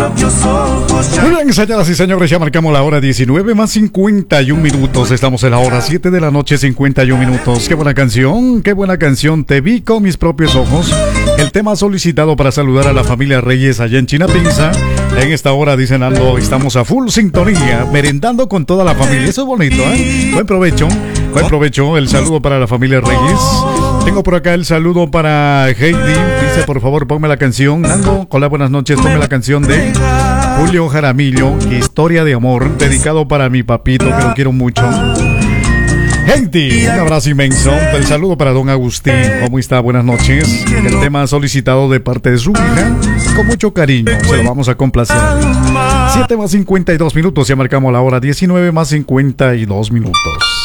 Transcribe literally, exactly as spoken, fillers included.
Muy bien, señoras y señores, ya marcamos la hora diecinueve más cincuenta y un minutos. Estamos en la hora siete de la noche, cincuenta y un minutos. Qué buena canción, qué buena canción. Te vi con mis propios ojos. El tema solicitado para saludar a la familia Reyes allá en Chinapinza. En esta hora, dicen Ando, estamos a full sintonía, merendando con toda la familia. Eso es bonito, ¿eh? Buen provecho, buen provecho. El saludo para la familia Reyes. Tengo por acá el saludo para Heidi. Dice, por favor, ponme la canción. Nando, hola, buenas noches. Ponme la canción de Julio Jaramillo, Historia de Amor, dedicado para mi papito, que lo quiero mucho. Heidi, un abrazo inmenso. El saludo para don Agustín. ¿Cómo está? Buenas noches. El tema solicitado de parte de su hija, con mucho cariño. Se lo vamos a complacer. siete más cincuenta y dos minutos. Ya marcamos la hora diecinueve más cincuenta y dos minutos.